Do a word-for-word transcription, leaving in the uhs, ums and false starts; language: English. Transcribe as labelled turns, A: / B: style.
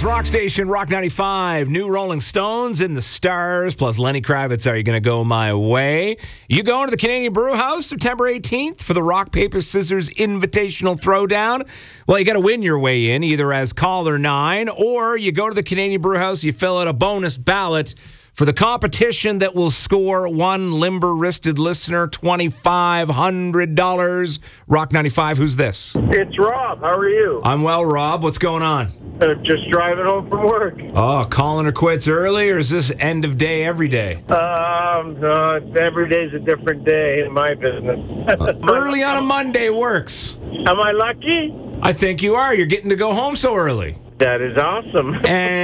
A: Rock Station, Rock ninety-five, New Rolling Stones in the Stars, plus Lenny Kravitz, Are You Gonna Go My Way? You going to the Canadian Brew House September eighteenth for the Rock, Paper, Scissors Invitational Throwdown? Well, you got to win your way in, either as caller nine, or you go to the Canadian Brew House, you fill out a bonus ballot for the competition that will score one limber-wristed listener twenty-five hundred dollars. Rock ninety-five, who's this?
B: It's Rob. How are you?
A: I'm well, Rob. What's going on?
B: Uh, just driving home from work.
A: Oh, calling her quits early, or is this end of day every day?
B: Um, uh, every day's a different day in my business.
A: Early on a Monday works.
B: Am I lucky?
A: I think you are. You're getting to go home so early.
B: That is awesome.
A: And